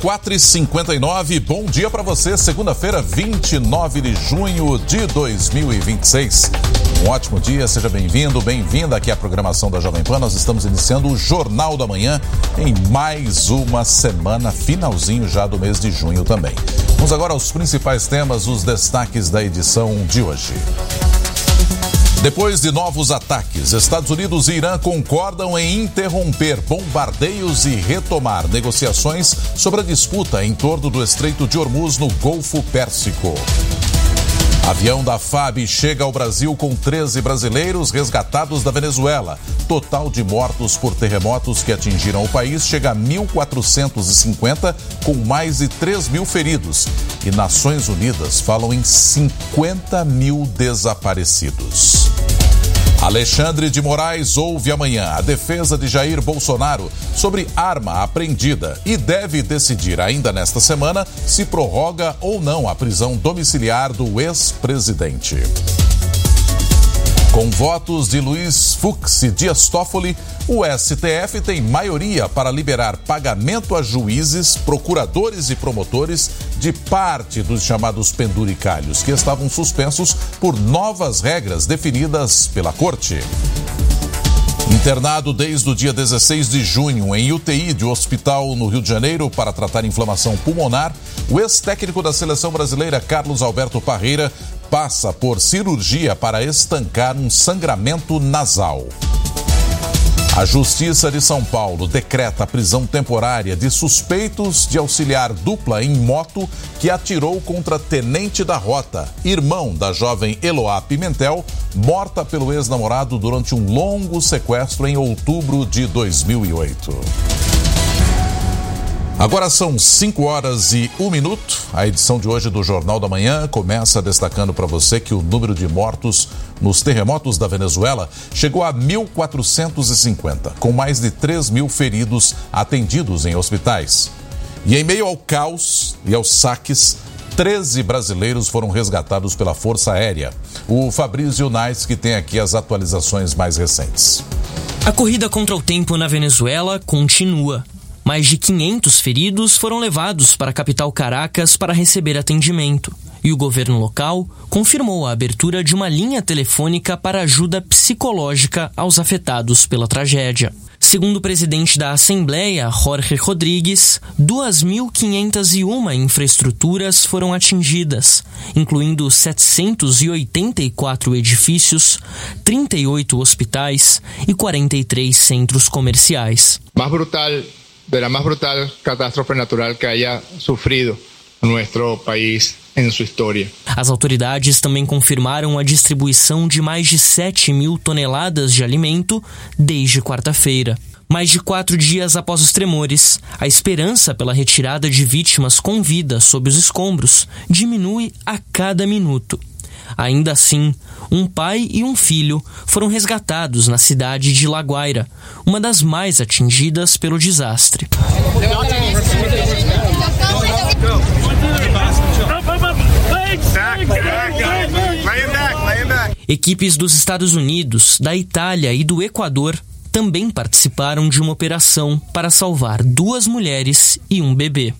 4h59, bom dia para você, segunda-feira, 29 de junho de 2026. Um ótimo dia, seja bem-vindo, bem-vinda aqui à programação da Jovem Pan. Nós estamos iniciando o Jornal da Manhã em mais uma semana, finalzinho já do mês de junho também. Vamos agora aos principais temas, os destaques da edição de hoje. Depois de novos ataques, Estados Unidos e Irã concordam em interromper bombardeios e retomar negociações sobre a disputa em torno do Estreito de Hormuz no Golfo Pérsico. Avião da FAB chega ao Brasil com 13 brasileiros resgatados da Venezuela. Total de mortos por terremotos que atingiram o país chega a 1.450, com mais de 3 mil feridos. E Nações Unidas falam em 50 mil desaparecidos. Alexandre de Moraes ouve amanhã a defesa de Jair Bolsonaro sobre arma apreendida e deve decidir ainda nesta semana se prorroga ou não a prisão domiciliar do ex-presidente. Com votos de Luiz Fux e Dias Toffoli, o STF tem maioria para liberar pagamento a juízes, procuradores e promotores de parte dos chamados penduricalhos, que estavam suspensos por novas regras definidas pela Corte. Internado desde o dia 16 de junho em UTI de um hospital no Rio de Janeiro para tratar inflamação pulmonar, o ex-técnico da seleção brasileira Carlos Alberto Parreira passa por cirurgia para estancar um sangramento nasal. A Justiça de São Paulo decreta a prisão temporária de suspeitos de auxiliar dupla em moto que atirou contra tenente da rota, irmão da jovem Eloá Pimentel, morta pelo ex-namorado durante um longo sequestro em outubro de 2008. Agora são 5h01. A edição de hoje do Jornal da Manhã começa destacando para você que o número de mortos nos terremotos da Venezuela chegou a 1.450, com mais de 3 mil feridos atendidos em hospitais. E em meio ao caos e aos saques, 13 brasileiros foram resgatados pela Força Aérea. O Fabrício Nais que tem aqui as atualizações mais recentes. A corrida contra o tempo na Venezuela continua. Mais de 500 feridos foram levados para a capital Caracas para receber atendimento. E o governo local confirmou a abertura de uma linha telefônica para ajuda psicológica aos afetados pela tragédia. Segundo o presidente da Assembleia, Jorge Rodrigues, 2.501 infraestruturas foram atingidas, incluindo 784 edifícios, 38 hospitais e 43 centros comerciais. De la más brutal catástrofe natural que haya sufrido nuestro país em sua história. As autoridades também confirmaram a distribuição de mais de 7 mil toneladas de alimento desde quarta-feira. Mais de 4 dias após os tremores, a esperança pela retirada de vítimas com vida sob os escombros diminui a cada minuto. Ainda assim, um pai e um filho foram resgatados na cidade de La Guaira, uma das mais atingidas pelo desastre. Equipes dos Estados Unidos, da Itália e do Equador também participaram de uma operação para salvar 2 mulheres e um bebê.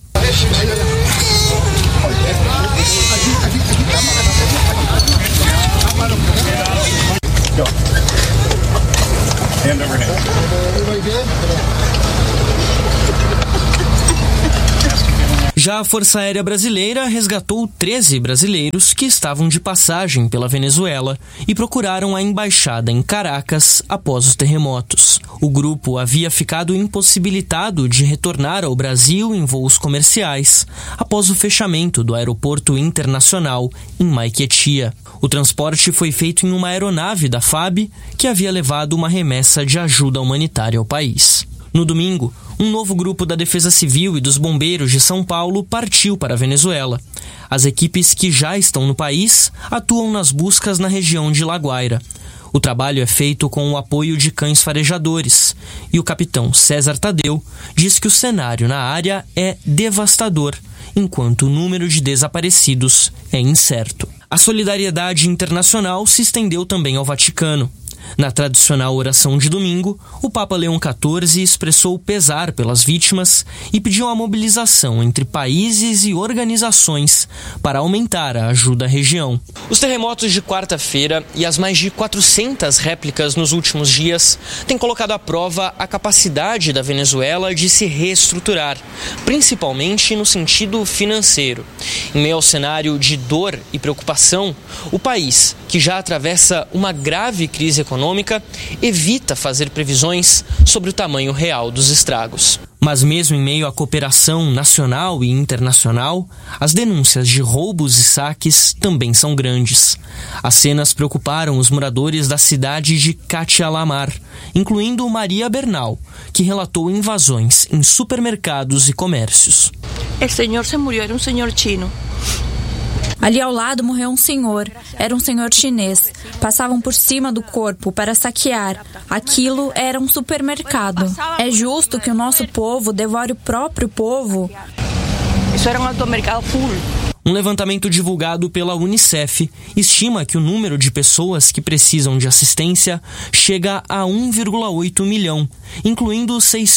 Go. Hand over hand. Já a Força Aérea Brasileira resgatou 13 brasileiros que estavam de passagem pela Venezuela e procuraram a embaixada em Caracas após os terremotos. O grupo havia ficado impossibilitado de retornar ao Brasil em voos comerciais após o fechamento do aeroporto internacional em Maiquetía. O transporte foi feito em uma aeronave da FAB que havia levado uma remessa de ajuda humanitária ao país. No domingo, um novo grupo da Defesa Civil e dos Bombeiros de São Paulo partiu para a Venezuela. As equipes que já estão no país atuam nas buscas na região de La Guaira. O trabalho é feito com o apoio de cães farejadores e o capitão César Tadeu diz que o cenário na área é devastador, enquanto o número de desaparecidos é incerto. A solidariedade internacional se estendeu também ao Vaticano. Na tradicional oração de domingo, o Papa Leão XIV expressou pesar pelas vítimas e pediu a mobilização entre países e organizações para aumentar a ajuda à região. Os terremotos de quarta-feira e as mais de 400 réplicas nos últimos dias têm colocado à prova a capacidade da Venezuela de se reestruturar, principalmente no sentido financeiro. Em meio ao cenário de dor e preocupação, o país, que já atravessa uma grave crise econômica, evita fazer previsões sobre o tamanho real dos estragos. Mas mesmo em meio à cooperação nacional e internacional, as denúncias de roubos e saques também são grandes. As cenas preocuparam os moradores da cidade de Cachialamar, incluindo Maria Bernal, que relatou invasões em supermercados e comércios. O senhor se morreu, era um senhor chino. Ali ao lado morreu um senhor. Era um senhor chinês. Passavam por cima do corpo para saquear. Aquilo era um supermercado. É justo que o nosso povo devore o próprio povo? Isso era um automercado full. Um levantamento divulgado pela Unicef estima que o número de pessoas que precisam de assistência chega a 1,8 milhão, incluindo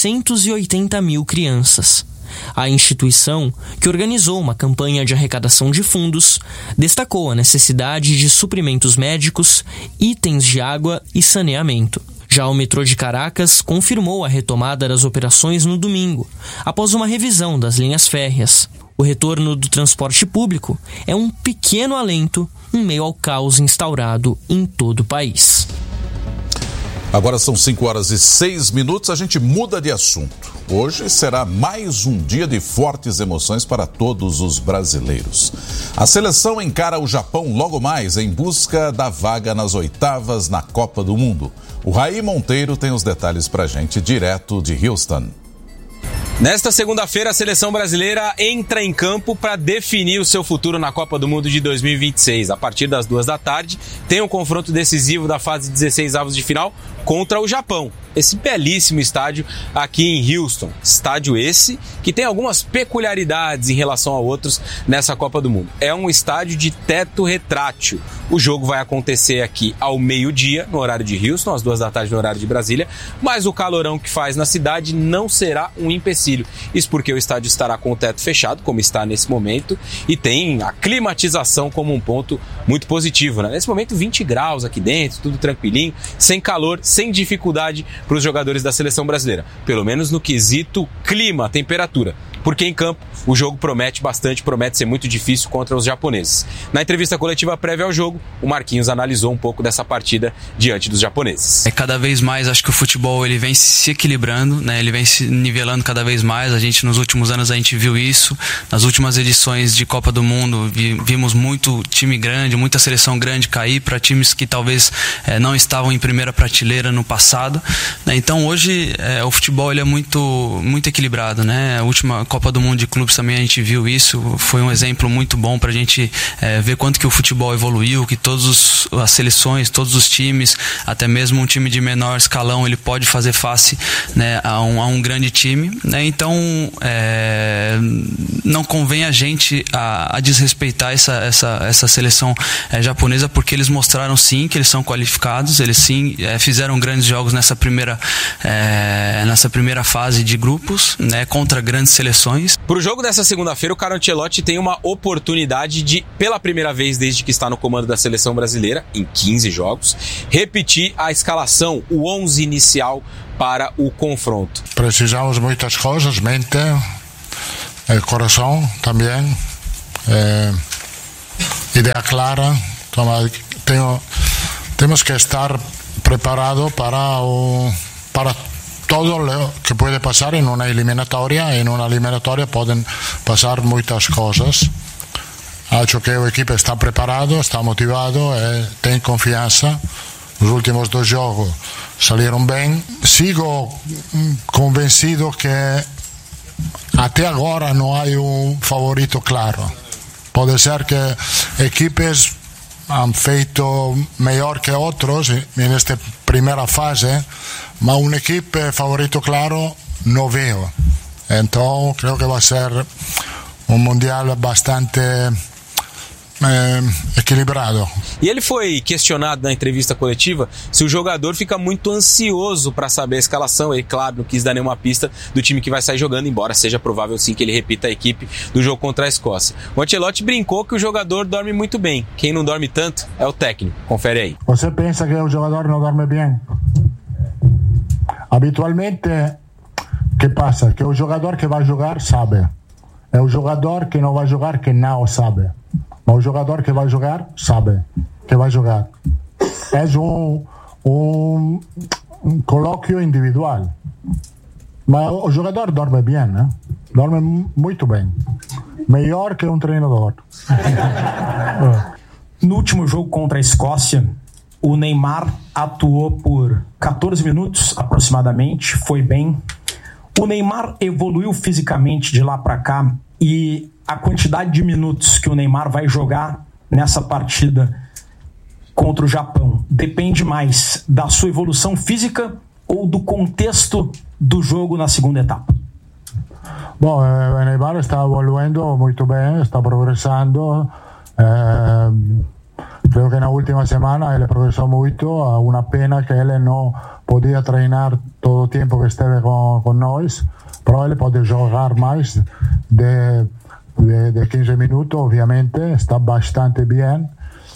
680 mil crianças. A instituição, que organizou uma campanha de arrecadação de fundos, destacou a necessidade de suprimentos médicos, itens de água e saneamento. Já o metrô de Caracas confirmou a retomada das operações no domingo, após uma revisão das linhas férreas. O retorno do transporte público é um pequeno alento em meio ao caos instaurado em todo o país. Agora são 5h06, a gente muda de assunto. Hoje será mais um dia de fortes emoções para todos os brasileiros. A seleção encara o Japão logo mais em busca da vaga nas oitavas na Copa do Mundo. O Raí Monteiro tem os detalhes pra gente, direto de Houston. Nesta segunda-feira, a seleção brasileira entra em campo para definir o seu futuro na Copa do Mundo de 2026. A partir das 14h, tem um confronto decisivo da fase 16 avos de final contra o Japão. Esse belíssimo estádio aqui em Houston. Estádio esse que tem algumas peculiaridades em relação a outros nessa Copa do Mundo. É um estádio de teto retrátil. O jogo vai acontecer aqui ao meio-dia, no horário de Houston, às 14h no horário de Brasília, mas o calorão que faz na cidade não será um empecilho. Isso porque o estádio estará com o teto fechado, como está nesse momento, e tem a climatização como um ponto muito positivo, né? Nesse momento 20 graus aqui dentro, tudo tranquilinho, sem calor, sem dificuldade para os jogadores da seleção brasileira, pelo menos no quesito clima, temperatura, porque em campo o jogo promete bastante, promete ser muito difícil contra os japoneses. Na entrevista coletiva prévia ao jogo, o Marquinhos analisou um pouco dessa partida diante dos japoneses. Cada vez mais acho que o futebol ele vem se equilibrando, né? Ele vem se nivelando cada vez mais. A gente nos últimos anos a gente viu isso, nas últimas edições de Copa do Mundo vimos muito time grande, muita seleção grande cair para times que talvez não estavam em primeira prateleira no passado, né? Então hoje o futebol ele é muito equilibrado, né? A última Copa do Mundo de clubes também a gente viu isso, foi um exemplo muito bom para a gente ver quanto que o futebol evoluiu, que todas as seleções, todos os times, até mesmo um time de menor escalão, ele pode fazer face, né, a um grande time, né? Então não convém a gente a desrespeitar essa seleção japonesa, porque eles mostraram sim que eles são qualificados, eles sim fizeram grandes jogos nessa primeira fase de grupos, né, contra grandes seleções. Para o jogo dessa segunda-feira, o Carlo Ancelotti tem uma oportunidade de, pela primeira vez desde que está no comando da seleção brasileira, em 15 jogos, repetir a escalação, o 11 inicial para o confronto. Precisamos muitas coisas, mente, coração também, ideia clara. Temos que estar preparados para todo lo que puede pasar en una eliminatoria. En una eliminatoria pueden pasar muchas cosas. Acho que el equipo está preparado, está motivado, tiene confianza. Los últimos 2 jogos salieron bien. Sigo convencido que até agora no hay un favorito claro. Puede ser que equipos han feito mejor que otros en esta primera fase, mas un equipo favorito claro no veo. Entonces creo que va a ser un mundial bastante equilibrado. E ele foi questionado na entrevista coletiva se o jogador fica muito ansioso para saber a escalação. Ele, claro, não quis dar nenhuma pista do time que vai sair jogando, embora seja provável sim que ele repita a equipe do jogo contra a Escócia. O Ancelotti brincou que o jogador dorme muito bem. Quem não dorme tanto é o técnico. Confere aí. Você pensa que o jogador não dorme bem? Habitualmente, que passa? Que o jogador que vai jogar sabe. É o jogador que não vai jogar que não sabe. Mas o jogador que vai jogar sabe que vai jogar. É um colóquio individual. Mas o jogador dorme bem, né? Dorme muito bem. Melhor que um treinador. No último jogo contra a Escócia, o Neymar atuou por 14 minutos aproximadamente, foi bem. O Neymar evoluiu fisicamente de lá para cá e a quantidade de minutos que o Neymar vai jogar nessa partida contra o Japão depende mais da sua evolução física ou do contexto do jogo na segunda etapa? Bom, o Neymar está evoluindo muito bem, está progressando. Creo que na última semana ele progressou muito. Uma pena que ele não podia treinar todo o tempo que esteve com nós, mas ele pode jogar mais de 15 minutos, obviamente. Está bastante bem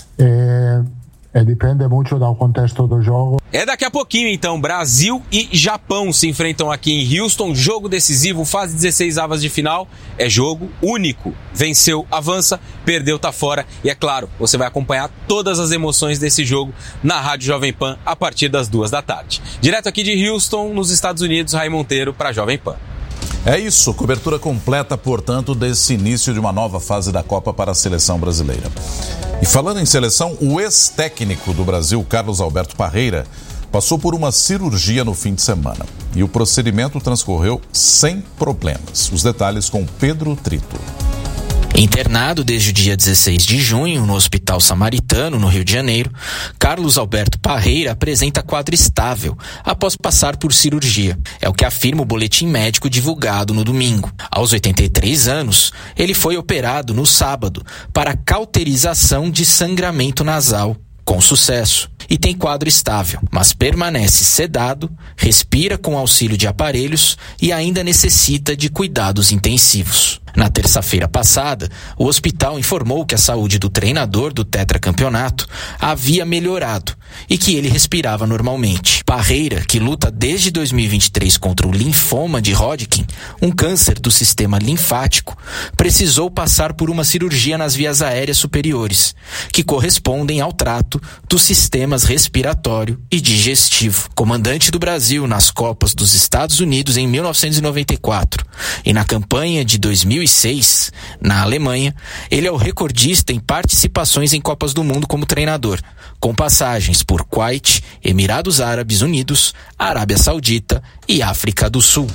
e depende muito do contexto do jogo. É daqui a pouquinho, então. Brasil e Japão se enfrentam aqui em Houston. Jogo decisivo, fase 16 avas de final. É jogo único. Venceu, avança. Perdeu, tá fora. E é claro, você vai acompanhar todas as emoções desse jogo na Rádio Jovem Pan a partir das 14h. Direto aqui de Houston, nos Estados Unidos, Raí Monteiro para Jovem Pan. É isso, cobertura completa, portanto, desse início de uma nova fase da Copa para a seleção brasileira. E falando em seleção, o ex-técnico do Brasil, Carlos Alberto Parreira, passou por uma cirurgia no fim de semana. E o procedimento transcorreu sem problemas. Os detalhes com Pedro Trito. Internado desde o dia 16 de junho no Hospital Samaritano, no Rio de Janeiro, Carlos Alberto Parreira apresenta quadro estável após passar por cirurgia. É o que afirma o boletim médico divulgado no domingo. Aos 83 anos, ele foi operado no sábado para cauterização de sangramento nasal, com sucesso, e tem quadro estável, mas permanece sedado, respira com auxílio de aparelhos e ainda necessita de cuidados intensivos. Na terça-feira passada, o hospital informou que a saúde do treinador do tetracampeonato havia melhorado e que ele respirava normalmente. Parreira, que luta desde 2023 contra o linfoma de Hodgkin, um câncer do sistema linfático, precisou passar por uma cirurgia nas vias aéreas superiores, que correspondem ao trato dos sistemas respiratório e digestivo. Comandante do Brasil nas Copas dos Estados Unidos em 1994 e na campanha de 2006, na Alemanha, ele é o recordista em participações em Copas do Mundo como treinador, com passagens por Kuwait, Emirados Árabes Unidos, Arábia Saudita e África do Sul.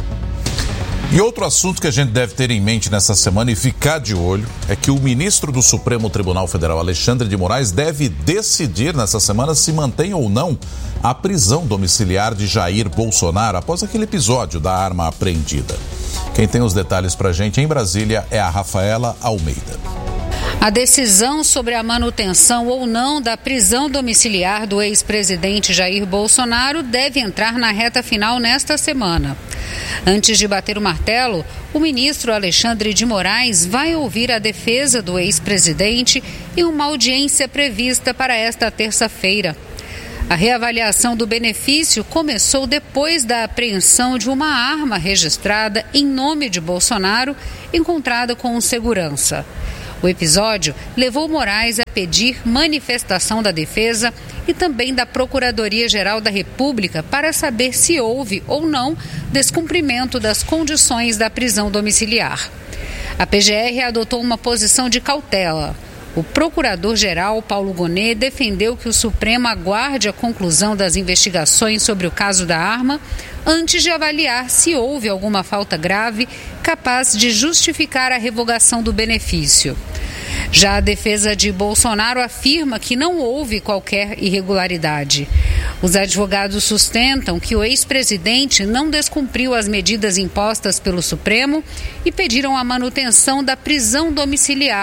E outro assunto que a gente deve ter em mente nessa semana e ficar de olho é que o ministro do Supremo Tribunal Federal, Alexandre de Moraes, deve decidir nessa semana se mantém ou não a prisão domiciliar de Jair Bolsonaro após aquele episódio da arma apreendida. Quem tem os detalhes pra gente em Brasília é a Rafaela Almeida. A decisão sobre a manutenção ou não da prisão domiciliar do ex-presidente Jair Bolsonaro deve entrar na reta final nesta semana. Antes de bater o martelo, o ministro Alexandre de Moraes vai ouvir a defesa do ex-presidente em uma audiência prevista para esta terça-feira. A reavaliação do benefício começou depois da apreensão de uma arma registrada em nome de Bolsonaro, encontrada com segurança. O episódio levou Moraes a pedir manifestação da defesa e também da Procuradoria-Geral da República para saber se houve ou não descumprimento das condições da prisão domiciliar. A PGR adotou uma posição de cautela. O procurador-geral Paulo Gonet defendeu que o Supremo aguarde a conclusão das investigações sobre o caso da arma antes de avaliar se houve alguma falta grave capaz de justificar a revogação do benefício. Já a defesa de Bolsonaro afirma que não houve qualquer irregularidade. Os advogados sustentam que o ex-presidente não descumpriu as medidas impostas pelo Supremo e pediram a manutenção da prisão domiciliar,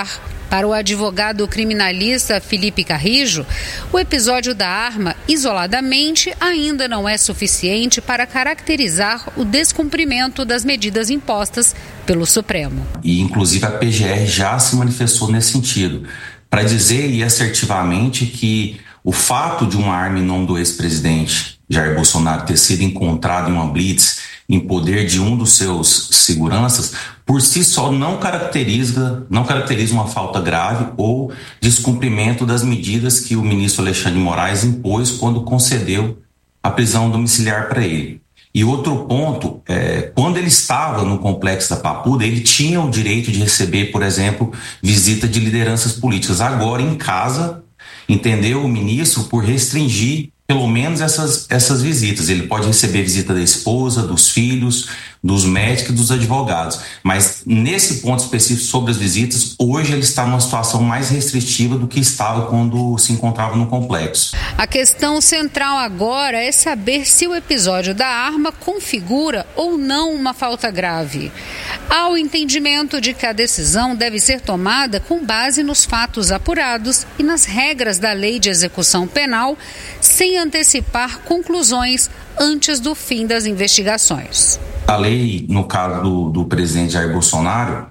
Para o advogado criminalista Felipe Carrijo, o episódio da arma, isoladamente, ainda não é suficiente para caracterizar o descumprimento das medidas impostas pelo Supremo. E, inclusive, a PGR já se manifestou nesse sentido, para dizer e assertivamente que o fato de uma arma em nome do ex-presidente Jair Bolsonaro ter sido encontrado em uma blitz em poder de um dos seus seguranças, por si só não caracteriza uma falta grave ou descumprimento das medidas que o ministro Alexandre de Moraes impôs quando concedeu a prisão domiciliar para ele. E outro ponto, quando ele estava no complexo da Papuda, ele tinha o direito de receber, por exemplo, visita de lideranças políticas. Agora, em casa, entendeu o ministro por restringir pelo menos essas visitas. Ele pode receber visita da esposa, dos filhos, dos médicos e dos advogados. Mas nesse ponto específico sobre as visitas, hoje ele está numa situação mais restritiva do que estava quando se encontrava no complexo. A questão central agora é saber se o episódio da arma configura ou não uma falta grave. Há o entendimento de que a decisão deve ser tomada com base nos fatos apurados e nas regras da Lei de Execução Penal, sem antecipar conclusões antes do fim das investigações. A lei, no caso do presidente Jair Bolsonaro,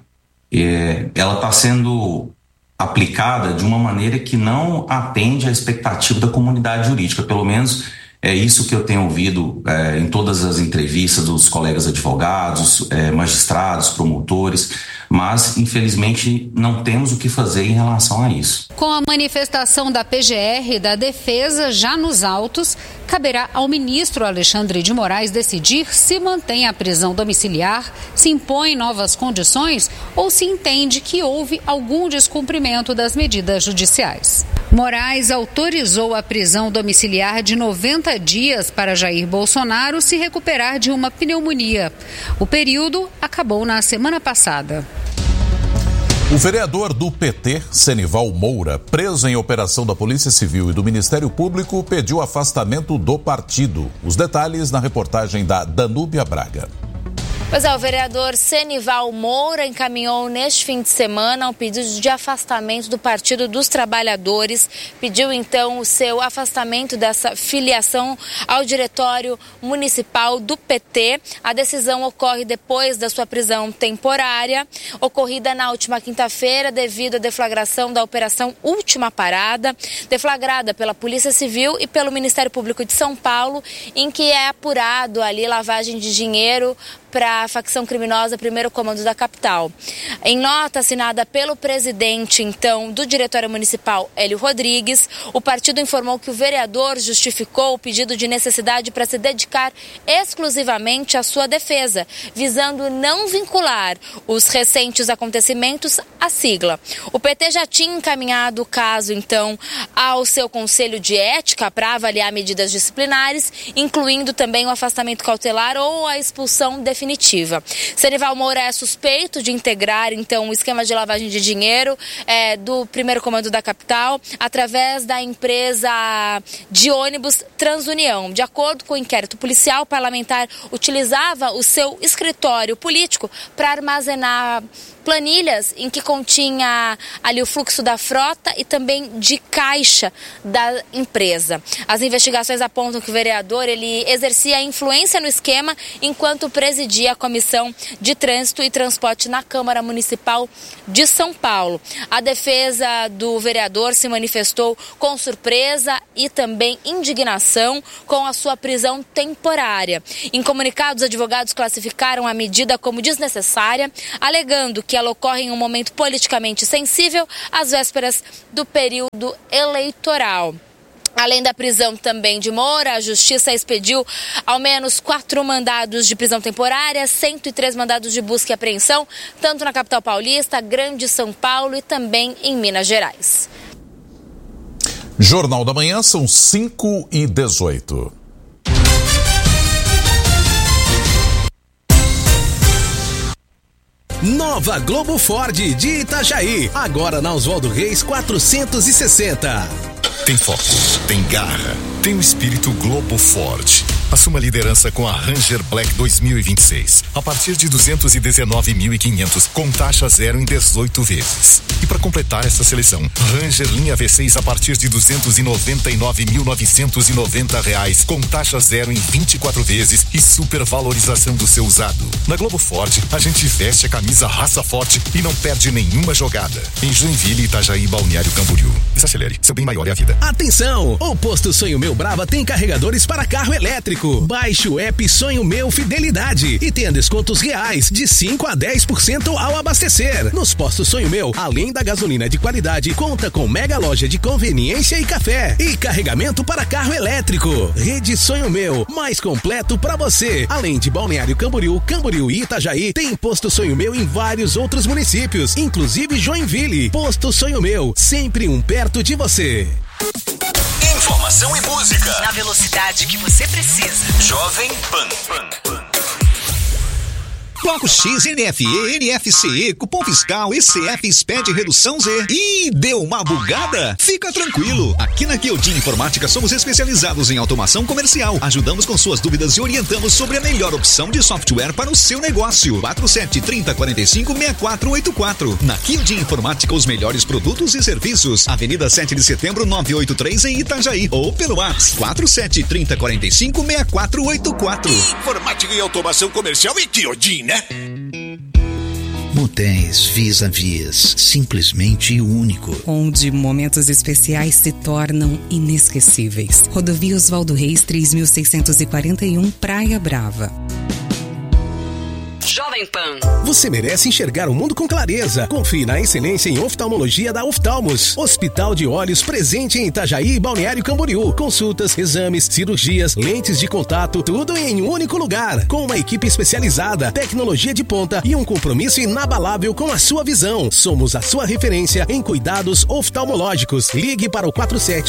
ela está sendo aplicada de uma maneira que não atende à expectativa da comunidade jurídica. Pelo menos é isso que eu tenho ouvido em todas as entrevistas dos colegas advogados, magistrados, promotores, mas infelizmente não temos o que fazer em relação a isso. Com a manifestação da PGR e da Defesa já nos autos, caberá ao ministro Alexandre de Moraes decidir se mantém a prisão domiciliar, se impõe novas condições ou se entende que houve algum descumprimento das medidas judiciais. Moraes autorizou a prisão domiciliar de 90 dias para Jair Bolsonaro se recuperar de uma pneumonia. O período acabou na semana passada. O vereador do PT, Senival Moura, preso em operação da Polícia Civil e do Ministério Público, pediu afastamento do partido. Os detalhes na reportagem da Danúbia Braga. Pois é, o vereador Senival Moura encaminhou neste fim de semana um pedido de afastamento do Partido dos Trabalhadores. Pediu então o seu afastamento dessa filiação ao Diretório Municipal do PT. A decisão ocorre depois da sua prisão temporária, ocorrida na última quinta-feira devido à deflagração da Operação Última Parada, deflagrada pela Polícia Civil e pelo Ministério Público de São Paulo, em que é apurado ali lavagem de dinheiro para a facção criminosa Primeiro Comando da capital. Em nota assinada pelo presidente, então, do Diretório Municipal, Hélio Rodrigues, o partido informou que o vereador justificou o pedido de necessidade para se dedicar exclusivamente à sua defesa, visando não vincular os recentes acontecimentos à sigla. O PT já tinha encaminhado o caso, então, ao seu Conselho de Ética para avaliar medidas disciplinares, incluindo também o afastamento cautelar ou a expulsão definitiva. Senival Moura é suspeito de integrar, então, o esquema de lavagem de dinheiro do Primeiro Comando da capital através da empresa de ônibus Transunião. De acordo com o inquérito policial, o parlamentar utilizava o seu escritório político para armazenar planilhas em que continha ali o fluxo da frota e também de caixa da empresa. As investigações apontam que o vereador ele exercia influência no esquema enquanto presidia a Comissão de Trânsito e Transporte na Câmara Municipal de São Paulo. A defesa do vereador se manifestou com surpresa e também indignação com a sua prisão temporária. Em comunicado, os advogados classificaram a medida como desnecessária, alegando que ela ocorre em um momento politicamente sensível, às vésperas do período eleitoral. Além da prisão também de Moura, a Justiça expediu ao menos 4 mandados de prisão temporária, 103 mandados de busca e apreensão, tanto na capital paulista, Grande São Paulo e também em Minas Gerais. Jornal da Manhã, são 5h18. Nova Globo Ford de Itajaí, agora na Oswaldo Reis 460. Tem foco, tem garra, tem o espírito Globo Ford. Assuma a liderança com a Ranger Black 2026. A partir de 219.500, com taxa zero em 18 vezes. E para completar essa seleção, Ranger linha V6 a partir de R$299.990, com taxa zero em 24 vezes e supervalorização do seu usado. Na Globo Ford, a gente veste a camisa raça forte e não perde nenhuma jogada. Em Joinville, Itajaí, Balneário Camboriú. Desacelere, seu bem maior é a vida. Atenção! O Posto Sonho Meu Brava tem carregadores para carro elétrico. Baixe o app Sonho Meu Fidelidade e tenha descontos reais de 5 a 10% ao abastecer. Nos postos Sonho Meu, além da gasolina de qualidade, conta com mega loja de conveniência e café e carregamento para carro elétrico. Rede Sonho Meu, mais completo para você. Além de Balneário Camboriú, Camboriú e Itajaí, tem Posto Sonho Meu em vários outros municípios, inclusive Joinville. Posto Sonho Meu, sempre um perto de você. Informação e música na velocidade que você precisa. Jovem Pan. Bloco X, NFE, NFCE, cupom fiscal, ECF, SPED, redução Z. Ih, deu uma bugada? Fica tranquilo. Aqui na Kyodin Informática somos especializados em automação comercial. Ajudamos com suas dúvidas e orientamos sobre a melhor opção de software para o seu negócio. 4730456484. Na Kyodin Informática, os melhores produtos e serviços. Avenida 7 de Setembro, 983 em Itajaí. Ou pelo WhatsApp 4730456484. Informática e automação comercial e Kyodin, né? Motéis Vis-a-Vis, simplesmente único. Onde momentos especiais se tornam inesquecíveis. Rodovia Oswaldo Reis, 3641, Praia Brava. Jovem Pan. Você merece enxergar o mundo com clareza. Confie na excelência em oftalmologia da Oftalmos. Hospital de Olhos presente em Itajaí e Balneário Camboriú. Consultas, exames, cirurgias, lentes de contato, tudo em um único lugar. Com uma equipe especializada, tecnologia de ponta e um compromisso inabalável com a sua visão. Somos a sua referência em cuidados oftalmológicos. Ligue para o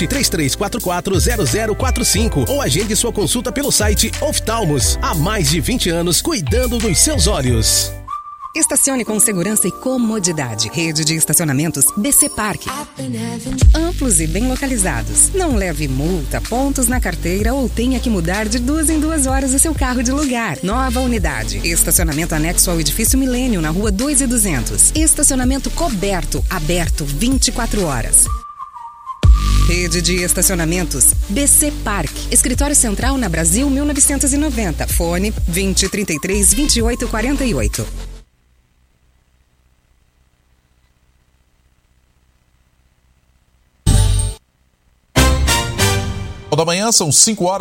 47-3344-0045 ou agende sua consulta pelo site Oftalmos. Há mais de 20 anos cuidando dos seus olhos. Estacione com segurança e comodidade. Rede de estacionamentos BC Parque. Amplos e bem localizados. Não leve multa, pontos na carteira ou tenha que mudar de 2 em 2 horas o seu carro de lugar. Nova unidade. Estacionamento anexo ao edifício Milênio, na rua 2.200. Estacionamento coberto, aberto 24 horas. Rede de estacionamentos BC Parque. Escritório Central na Brasil 1990. Fone 2033-2848. Da manhã são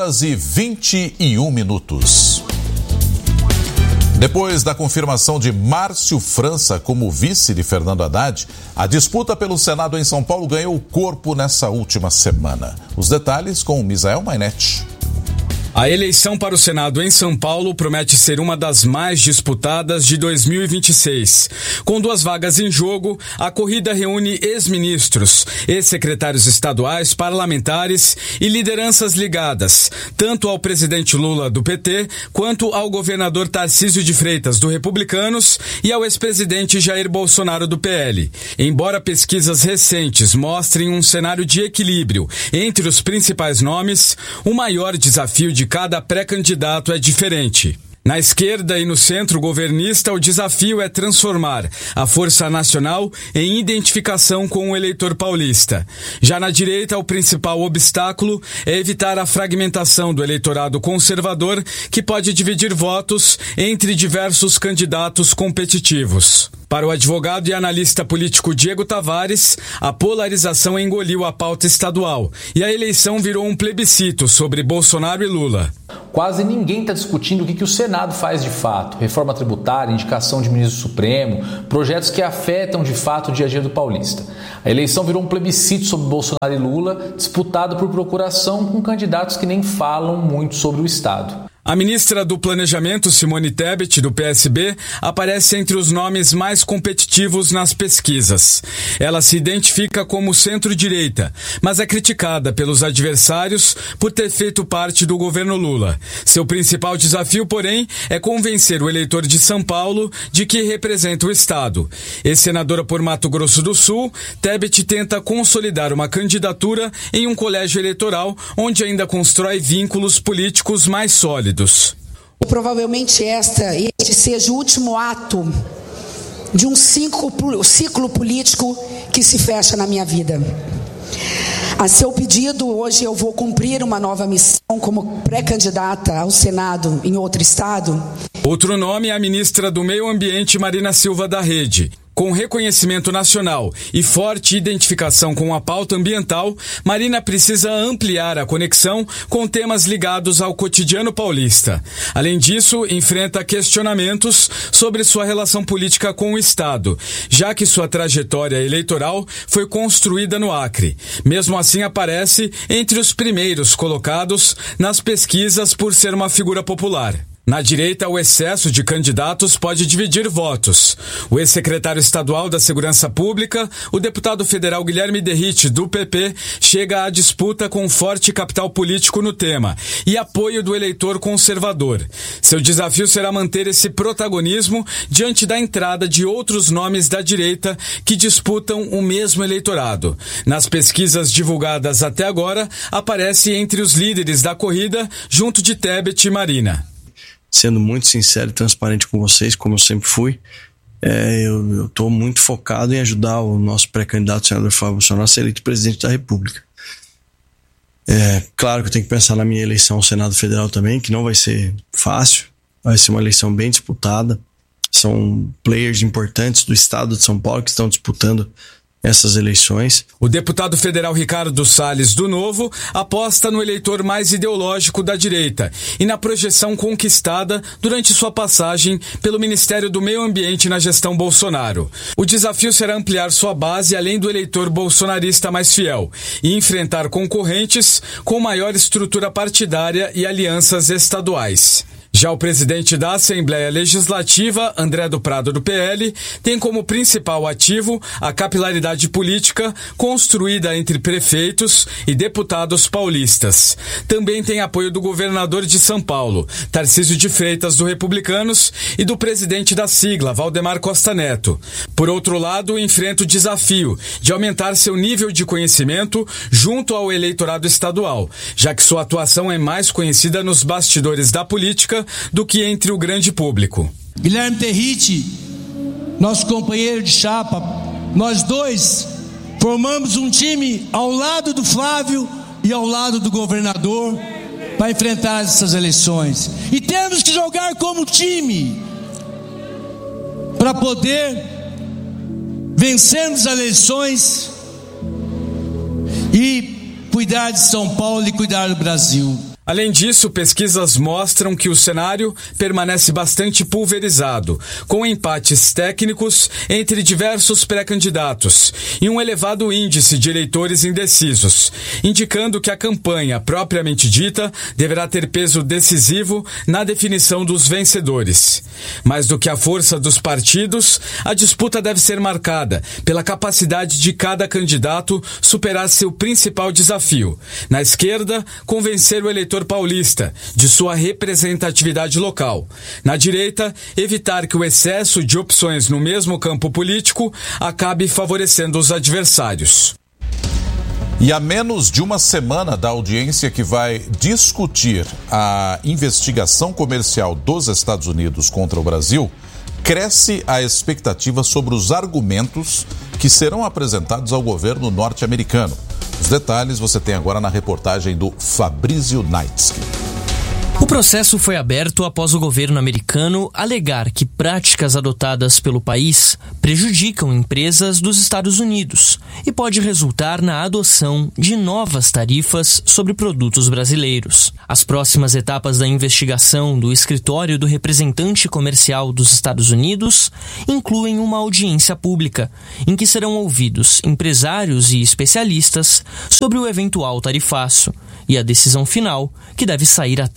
5h21. Depois da confirmação de Márcio França como vice de Fernando Haddad, a disputa pelo Senado em São Paulo ganhou corpo nessa última semana. Os detalhes com o Misael Mainetti. A eleição para o Senado em São Paulo promete ser uma das mais disputadas de 2026. Com 2 vagas em jogo, a corrida reúne ex-ministros, ex-secretários estaduais, parlamentares e lideranças ligadas, tanto ao presidente Lula do PT, quanto ao governador Tarcísio de Freitas do Republicanos e ao ex-presidente Jair Bolsonaro do PL. Embora pesquisas recentes mostrem um cenário de equilíbrio entre os principais nomes, o maior desafio de cada pré-candidato é diferente. Na esquerda e no centro governista, o desafio é transformar a Força Nacional em identificação com o eleitor paulista. Já na direita, o principal obstáculo é evitar a fragmentação do eleitorado conservador, que pode dividir votos entre diversos candidatos competitivos. Para o advogado e analista político Diego Tavares, a polarização engoliu a pauta estadual e a eleição virou um plebiscito sobre Bolsonaro e Lula. Quase ninguém está discutindo o que o Senado faz de fato. Reforma tributária, indicação de ministro supremo, projetos que afetam de fato o dia a dia do paulista. A eleição virou um plebiscito sobre Bolsonaro e Lula, disputado por procuração com candidatos que nem falam muito sobre o Estado. A ministra do Planejamento, Simone Tebet, do PSB, aparece entre os nomes mais competitivos nas pesquisas. Ela se identifica como centro-direita, mas é criticada pelos adversários por ter feito parte do governo Lula. Seu principal desafio, porém, é convencer o eleitor de São Paulo de que representa o Estado. Ex-senadora por Mato Grosso do Sul, Tebet tenta consolidar uma candidatura em um colégio eleitoral onde ainda constrói vínculos políticos mais sólidos. Provavelmente este seja o último ato de um ciclo político que se fecha na minha vida. A seu pedido, hoje eu vou cumprir uma nova missão como pré-candidata ao Senado em outro estado. Outro nome é a ministra do Meio Ambiente, Marina Silva da Rede. Com reconhecimento nacional e forte identificação com a pauta ambiental, Marina precisa ampliar a conexão com temas ligados ao cotidiano paulista. Além disso, enfrenta questionamentos sobre sua relação política com o Estado, já que sua trajetória eleitoral foi construída no Acre. Mesmo assim, aparece entre os primeiros colocados nas pesquisas por ser uma figura popular. Na direita, o excesso de candidatos pode dividir votos. O ex-secretário estadual da Segurança Pública, o deputado federal Guilherme Derrite, do PP, chega à disputa com forte capital político no tema e apoio do eleitor conservador. Seu desafio será manter esse protagonismo diante da entrada de outros nomes da direita que disputam o mesmo eleitorado. Nas pesquisas divulgadas até agora, aparece entre os líderes da corrida, junto de Tebet e Marina. Sendo muito sincero e transparente com vocês, como eu sempre fui, eu estou muito focado em ajudar o nosso pré-candidato, o senador Flávio Bolsonaro, a ser eleito presidente da República. Claro que eu tenho que pensar na minha eleição ao Senado Federal também, que não vai ser fácil, vai ser uma eleição bem disputada. São players importantes do estado de São Paulo que estão disputando essas eleições. O deputado federal Ricardo Salles, do Novo, aposta no eleitor mais ideológico da direita e na projeção conquistada durante sua passagem pelo Ministério do Meio Ambiente na gestão Bolsonaro. O desafio será ampliar sua base além do eleitor bolsonarista mais fiel e enfrentar concorrentes com maior estrutura partidária e alianças estaduais. Já o presidente da Assembleia Legislativa, André do Prado, do PL, tem como principal ativo a capilaridade política construída entre prefeitos e deputados paulistas. Também tem apoio do governador de São Paulo, Tarcísio de Freitas, do Republicanos, e do presidente da sigla, Valdemar Costa Neto. Por outro lado, enfrenta o desafio de aumentar seu nível de conhecimento junto ao eleitorado estadual, já que sua atuação é mais conhecida nos bastidores da política do que entre o grande público. Guilherme Derrite, nosso companheiro de chapa, nós dois formamos um time ao lado do Flávio e ao lado do governador para enfrentar essas eleições. E temos que jogar como time para poder vencermos as eleições e cuidar de São Paulo e cuidar do Brasil. Além disso, pesquisas mostram que o cenário permanece bastante pulverizado, com empates técnicos entre diversos pré-candidatos e um elevado índice de eleitores indecisos, indicando que a campanha propriamente dita deverá ter peso decisivo na definição dos vencedores. Mais do que a força dos partidos, a disputa deve ser marcada pela capacidade de cada candidato superar seu principal desafio. Na esquerda, convencer o eleitor paulista de sua representatividade local. Na direita, evitar que o excesso de opções no mesmo campo político acabe favorecendo os adversários. E a menos de uma semana da audiência que vai discutir a investigação comercial dos Estados Unidos contra o Brasil, cresce a expectativa sobre os argumentos que serão apresentados ao governo norte-americano. Os detalhes você tem agora na reportagem do Fabrício Naitsky. O processo foi aberto após o governo americano alegar que práticas adotadas pelo país prejudicam empresas dos Estados Unidos e pode resultar na adoção de novas tarifas sobre produtos brasileiros. As próximas etapas da investigação do escritório do representante comercial dos Estados Unidos incluem uma audiência pública, em que serão ouvidos empresários e especialistas sobre o eventual tarifaço e a decisão final, que deve sair até quinta.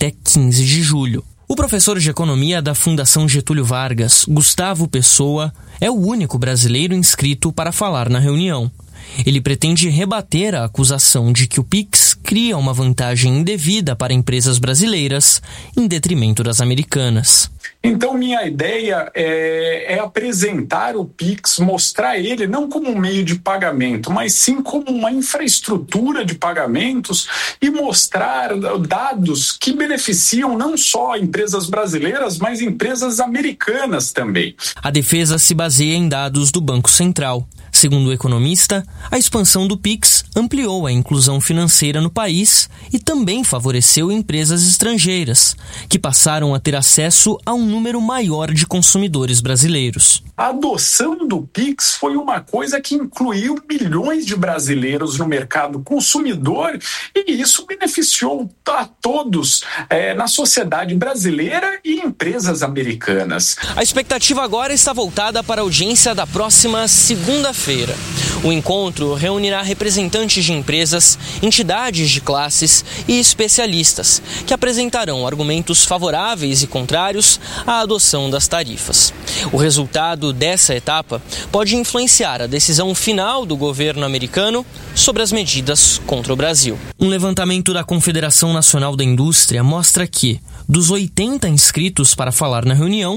15 de julho. O professor de economia da Fundação Getúlio Vargas, Gustavo Pessoa, é o único brasileiro inscrito para falar na reunião. Ele pretende rebater a acusação de que o PIX cria uma vantagem indevida para empresas brasileiras em detrimento das americanas. Então, minha ideia é apresentar o PIX, mostrar ele não como um meio de pagamento, mas sim como uma infraestrutura de pagamentos e mostrar dados que beneficiam não só empresas brasileiras, mas empresas americanas também. A defesa se baseia em dados do Banco Central. Segundo o economista, a expansão do PIX ampliou a inclusão financeira no país e também favoreceu empresas estrangeiras, que passaram a ter acesso a um número maior de consumidores brasileiros. A adoção do PIX foi uma coisa que incluiu milhões de brasileiros no mercado consumidor e isso beneficiou a todos na sociedade brasileira e empresas americanas. A expectativa agora está voltada para a audiência da próxima segunda-feira. O encontro reunirá representantes de empresas, entidades de classes e especialistas, que apresentarão argumentos favoráveis e contrários à adoção das tarifas. O resultado dessa etapa pode influenciar a decisão final do governo americano sobre as medidas contra o Brasil. Um levantamento da Confederação Nacional da Indústria mostra que, dos 80 inscritos para falar na reunião,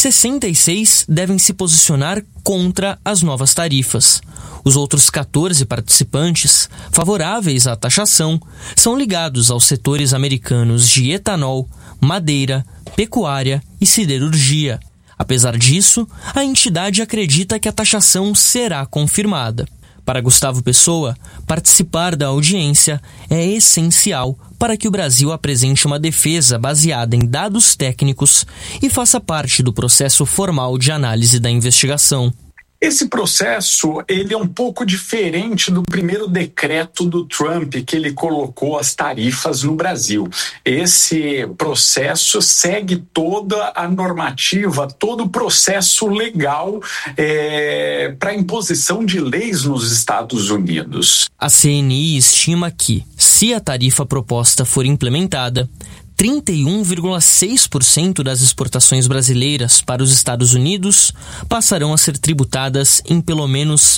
66 devem se posicionar contra as novas tarifas. Os outros 14 participantes, favoráveis à taxação, são ligados aos setores americanos de etanol, madeira, pecuária e siderurgia. Apesar disso, a entidade acredita que a taxação será confirmada. Para Gustavo Pessoa, participar da audiência é essencial para que o Brasil apresente uma defesa baseada em dados técnicos e faça parte do processo formal de análise da investigação. Esse processo ele é um pouco diferente do primeiro decreto do Trump, que ele colocou as tarifas no Brasil. Esse processo segue toda a normativa, todo o processo legal para imposição de leis nos Estados Unidos. A CNI estima que, se a tarifa proposta for implementada, 31,6% das exportações brasileiras para os Estados Unidos passarão a ser tributadas em pelo menos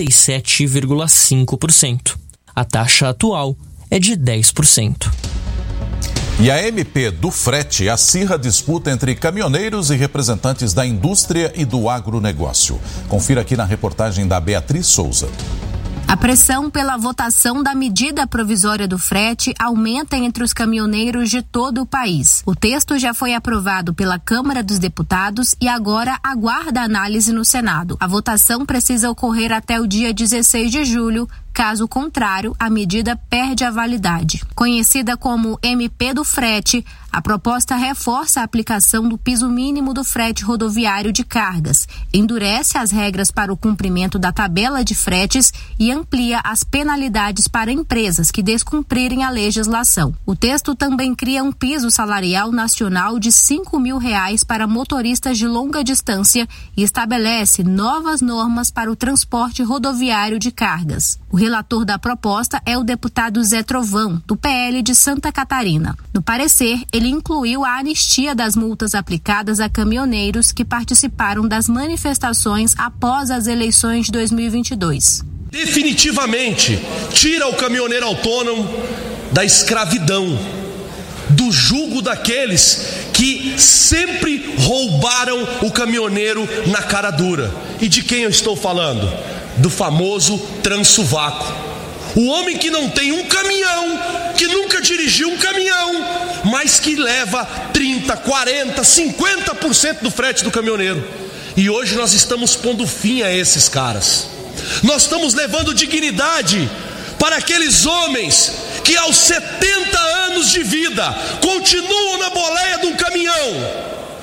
37,5%. A taxa atual é de 10%. E a MP do frete acirra a disputa entre caminhoneiros e representantes da indústria e do agronegócio. Confira aqui na reportagem da Beatriz Souza. A pressão pela votação da medida provisória do frete aumenta entre os caminhoneiros de todo o país. O texto já foi aprovado pela Câmara dos Deputados e agora aguarda análise no Senado. A votação precisa ocorrer até o dia 16 de julho. Caso contrário, a medida perde a validade. Conhecida como MP do frete, a proposta reforça a aplicação do piso mínimo do frete rodoviário de cargas, endurece as regras para o cumprimento da tabela de fretes e amplia as penalidades para empresas que descumprirem a legislação. O texto também cria um piso salarial nacional de R$ 5.000 para motoristas de longa distância e estabelece novas normas para o transporte rodoviário de cargas. O relator da proposta é o deputado Zé Trovão, do PL de Santa Catarina. No parecer, ele incluiu a anistia das multas aplicadas a caminhoneiros que participaram das manifestações após as eleições de 2022. Definitivamente, tira o caminhoneiro autônomo da escravidão, do jugo daqueles que sempre roubaram o caminhoneiro na cara dura. E de quem eu estou falando? Do famoso Transuvaco. O homem que não tem um caminhão, que nunca dirigiu um caminhão, mas que leva 30, 40, 50% do frete do caminhoneiro. E hoje nós estamos pondo fim a esses caras. Nós estamos levando dignidade para aqueles homens que aos 70 anos de vida continuam na boleia de um caminhão, trabalhando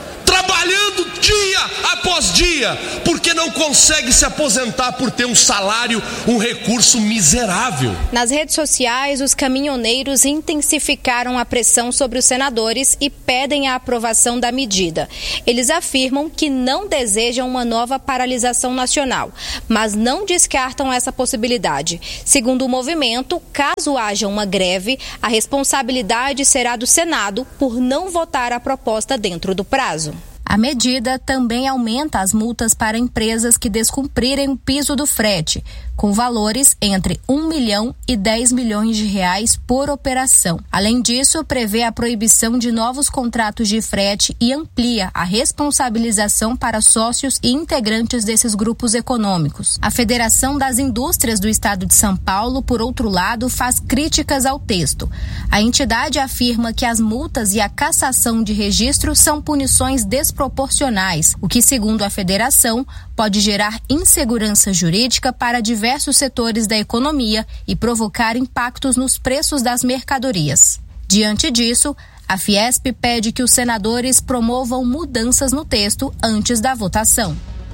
trabalhando dia após dia, porque não consegue se aposentar por ter um salário, um recurso miserável. Nas redes sociais, os caminhoneiros intensificaram a pressão sobre os senadores e pedem a aprovação da medida. Eles afirmam que não desejam uma nova paralisação nacional, mas não descartam essa possibilidade. Segundo o movimento, caso haja uma greve, a responsabilidade será do Senado por não votar a proposta dentro do prazo. A medida também aumenta as multas para empresas que descumprirem o piso do frete, com valores entre 1 milhão e 10 milhões de reais por operação. Além disso, prevê a proibição de novos contratos de frete e amplia a responsabilização para sócios e integrantes desses grupos econômicos. A Federação das Indústrias do Estado de São Paulo, por outro lado, faz críticas ao texto. A entidade afirma que as multas e a cassação de registro são punições desproporcionais, o que, segundo a federação, pode gerar insegurança jurídica para diversos setores da economia e provocar impactos nos preços das mercadorias. Diante disso, a Fiesp pede que os senadores promovam mudanças no texto antes da votação.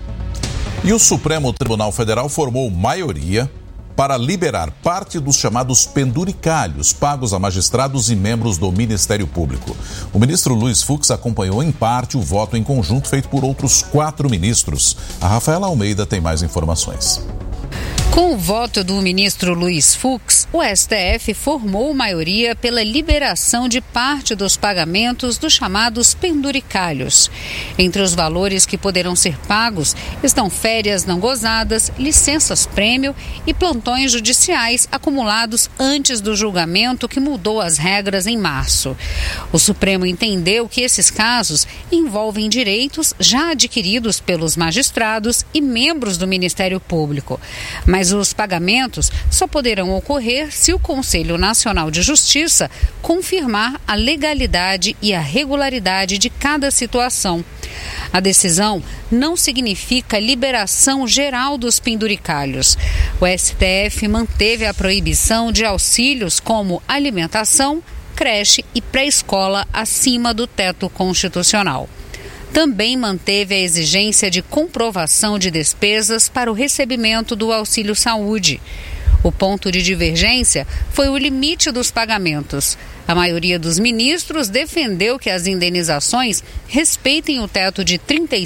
E o Supremo Tribunal Federal formou maioria para liberar parte dos chamados penduricalhos pagos a magistrados e membros do Ministério Público. O ministro Luiz Fux acompanhou em parte o voto em conjunto feito por outros 4 ministros. A Rafaela Almeida tem mais informações. Com o voto do ministro Luiz Fux, o STF formou maioria pela liberação de parte dos pagamentos dos chamados penduricalhos. Entre os valores que poderão ser pagos estão férias não gozadas, licenças-prêmio e plantões judiciais acumulados antes do julgamento que mudou as regras em março. O Supremo entendeu que esses casos envolvem direitos já adquiridos pelos magistrados e membros do Ministério Público. Mas os pagamentos só poderão ocorrer se o Conselho Nacional de Justiça confirmar a legalidade e a regularidade de cada situação. A decisão não significa liberação geral dos penduricalhos. O STF manteve a proibição de auxílios como alimentação, creche e pré-escola acima do teto constitucional. Também manteve a exigência de comprovação de despesas para o recebimento do auxílio saúde. O ponto de divergência foi o limite dos pagamentos. A maioria dos ministros defendeu que as indenizações respeitem o teto de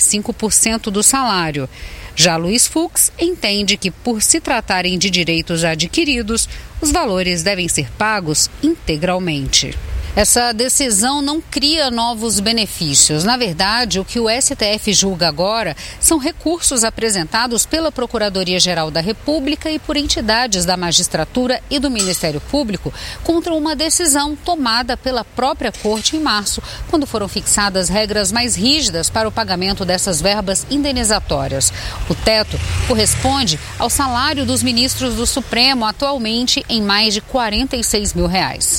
35% do salário. Já Luiz Fux entende que, por se tratarem de direitos adquiridos, os valores devem ser pagos integralmente. Essa decisão não cria novos benefícios. Na verdade, o que o STF julga agora são recursos apresentados pela Procuradoria-Geral da República e por entidades da magistratura e do Ministério Público contra uma decisão tomada pela própria Corte em março, quando foram fixadas regras mais rígidas para o pagamento dessas verbas indenizatórias. O teto corresponde ao salário dos ministros do Supremo, atualmente em mais de R$46 mil.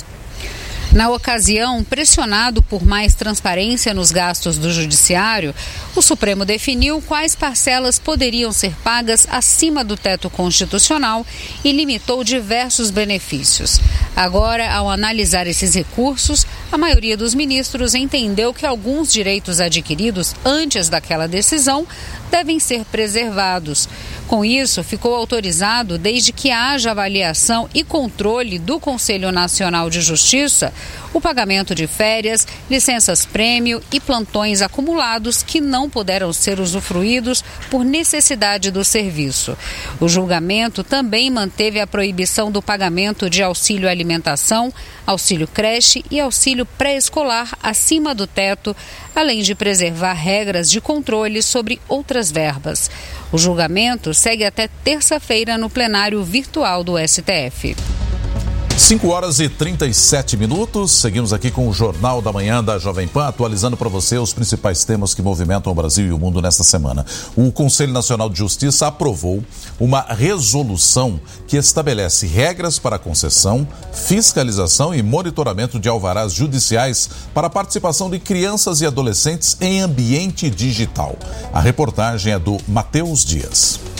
Na ocasião, pressionado por mais transparência nos gastos do Judiciário, o Supremo definiu quais parcelas poderiam ser pagas acima do teto constitucional e limitou diversos benefícios. Agora, ao analisar esses recursos, a maioria dos ministros entendeu que alguns direitos adquiridos antes daquela decisão devem ser preservados. Com isso, ficou autorizado, desde que haja avaliação e controle do Conselho Nacional de Justiça, o pagamento de férias, licenças-prêmio e plantões acumulados que não puderam ser usufruídos por necessidade do serviço. O julgamento também manteve a proibição do pagamento de auxílio alimentação, auxílio creche e auxílio pré-escolar acima do teto, além de preservar regras de controle sobre outras verbas. O julgamento segue até terça-feira no plenário virtual do STF. 5h37. Seguimos aqui com o Jornal da Manhã da Jovem Pan, atualizando para você os principais temas que movimentam o Brasil e o mundo nesta semana. O Conselho Nacional de Justiça aprovou uma resolução que estabelece regras para concessão, fiscalização e monitoramento de alvarás judiciais para a participação de crianças e adolescentes em ambiente digital. A reportagem é do Matheus Dias.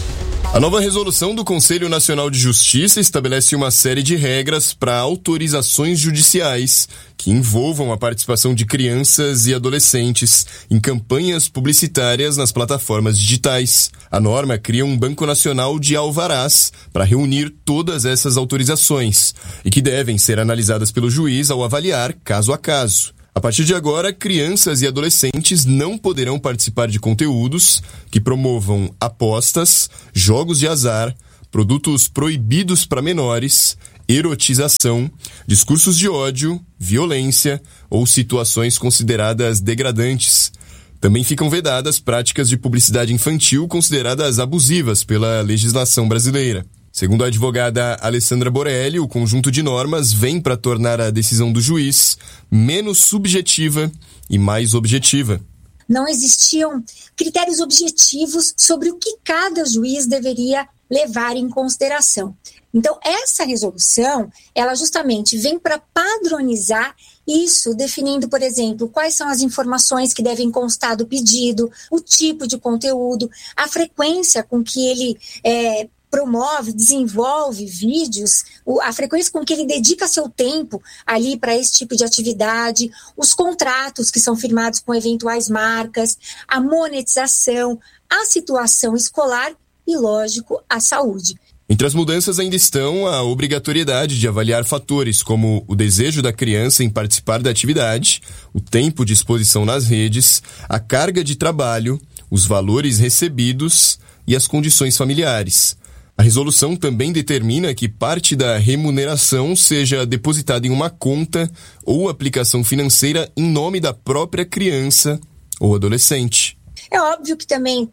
A nova resolução do Conselho Nacional de Justiça estabelece uma série de regras para autorizações judiciais que envolvam a participação de crianças e adolescentes em campanhas publicitárias nas plataformas digitais. A norma cria um banco nacional de alvarás para reunir todas essas autorizações e que devem ser analisadas pelo juiz ao avaliar caso a caso. A partir de agora, crianças e adolescentes não poderão participar de conteúdos que promovam apostas, jogos de azar, produtos proibidos para menores, erotização, discursos de ódio, violência ou situações consideradas degradantes. Também ficam vedadas práticas de publicidade infantil consideradas abusivas pela legislação brasileira. Segundo a advogada Alessandra Borelli, o conjunto de normas vem para tornar a decisão do juiz menos subjetiva e mais objetiva. Não existiam critérios objetivos sobre o que cada juiz deveria levar em consideração. Então, essa resolução, ela justamente vem para padronizar isso, definindo, por exemplo, quais são as informações que devem constar do pedido, o tipo de conteúdo, a frequência com que ele promove, desenvolve vídeos, a frequência com que ele dedica seu tempo ali para esse tipo de atividade, os contratos que são firmados com eventuais marcas, a monetização, a situação escolar e, lógico, a saúde. Entre as mudanças ainda estão a obrigatoriedade de avaliar fatores como o desejo da criança em participar da atividade, o tempo de exposição nas redes, a carga de trabalho, os valores recebidos e as condições familiares. A resolução também determina que parte da remuneração seja depositada em uma conta ou aplicação financeira em nome da própria criança ou adolescente. É óbvio que também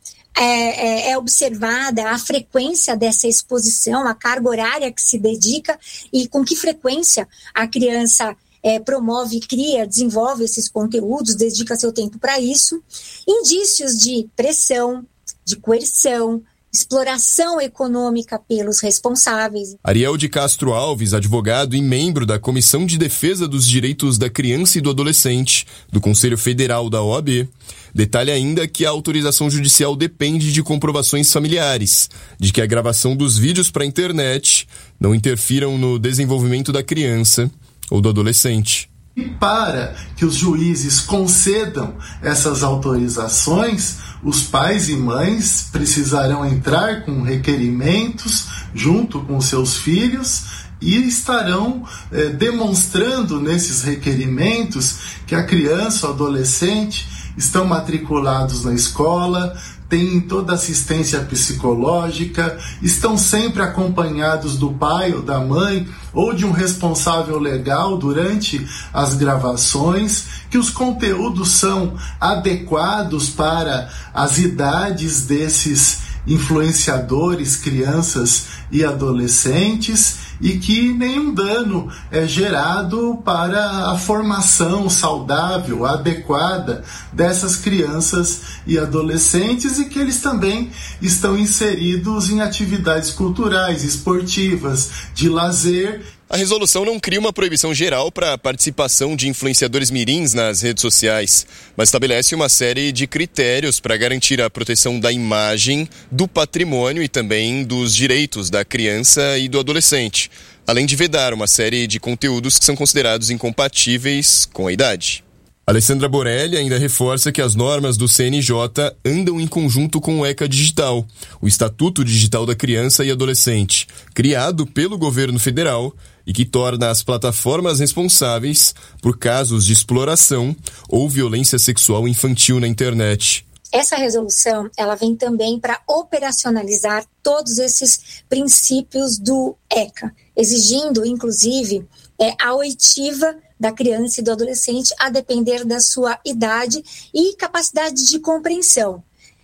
é observada a frequência dessa exposição, a carga horária que se dedica e com que frequência a criança promove, cria, desenvolve esses conteúdos, dedica seu tempo para isso. Indícios de pressão, de coerção, exploração econômica pelos responsáveis. Ariel de Castro Alves, advogado e membro da Comissão de Defesa dos Direitos da Criança e do Adolescente do Conselho Federal da OAB, detalha ainda que a autorização judicial depende de comprovações familiares, de que a gravação dos vídeos para a internet não interfiram no desenvolvimento da criança ou do adolescente. E para que os juízes concedam essas autorizações, os pais e mães precisarão entrar com requerimentos junto com seus filhos e estarão demonstrando nesses requerimentos que a criança ou adolescente estão matriculados na escola, têm toda a assistência psicológica, estão sempre acompanhados do pai ou da mãe ou de um responsável legal durante as gravações, que os conteúdos são adequados para as idades desses influenciadores, crianças e adolescentes, e que nenhum dano é gerado para a formação saudável, adequada dessas crianças e adolescentes, e que eles também estão inseridos em atividades culturais, esportivas, de lazer. A resolução não cria uma proibição geral para a participação de influenciadores mirins nas redes sociais, mas estabelece uma série de critérios para garantir a proteção da imagem, do patrimônio e também dos direitos da criança e do adolescente, além de vedar uma série de conteúdos que são considerados incompatíveis com a idade. Alessandra Borelli ainda reforça que as normas do CNJ andam em conjunto com o ECA Digital, o Estatuto Digital da Criança e Adolescente, criado pelo governo federal e que torna as plataformas responsáveis por casos de exploração ou violência sexual infantil na internet. Essa resolução, ela vem também para operacionalizar todos esses princípios do ECA, exigindo, inclusive, a oitiva da criança e do adolescente a depender da sua idade e capacidade de compreensão.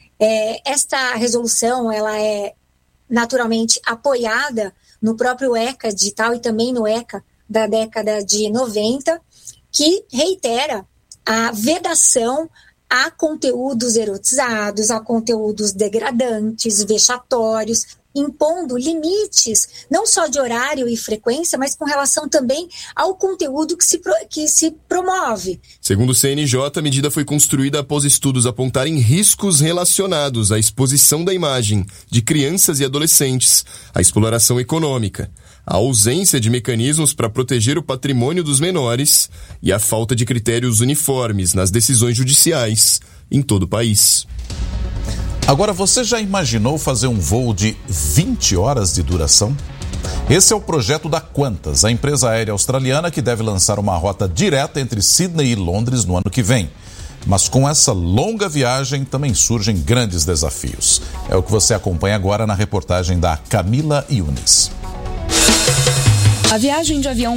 Esta resolução, ela é naturalmente apoiada no próprio ECA Digital e também no ECA da década de 90, que reitera a vedação a conteúdos erotizados, a conteúdos degradantes, vexatórios, impondo limites, não só de horário e frequência, mas com relação também ao conteúdo que se promove. Segundo o CNJ, a medida foi construída após estudos apontarem riscos relacionados à exposição da imagem de crianças e adolescentes, à exploração econômica, a ausência de mecanismos para proteger o patrimônio dos menores e a falta de critérios uniformes nas decisões judiciais em todo o país. Agora, você já imaginou fazer um voo de 20 horas de duração? Esse é o projeto da Qantas, a empresa aérea australiana que deve lançar uma rota direta entre Sydney e Londres no ano que vem. Mas com essa longa viagem também surgem grandes desafios. É o que você acompanha agora na reportagem da Camila Yunes. A viagem de avião